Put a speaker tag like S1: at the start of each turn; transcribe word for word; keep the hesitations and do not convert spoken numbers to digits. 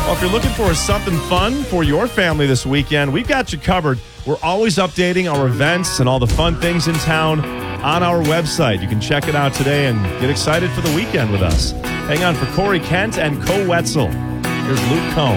S1: Well, if you're looking for something fun for your family this weekend, we've got you covered. We're always updating our events and all the fun things in town on our website. You can check it out today and get excited for the weekend with us. Hang on for Corey Kent and Co Wetzel. Here's Luke Combs.